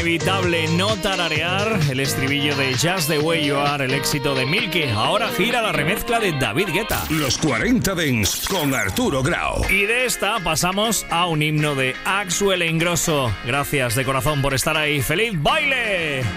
inevitable no tararear el estribillo de Just the Way You Are, el éxito de Milky. Ahora gira la remezcla de David Guetta. Los 40 Dents con Arturo Grau. Y de esta pasamos a un himno de Axwell e Ingrosso. Gracias de corazón por estar ahí. ¡Feliz baile!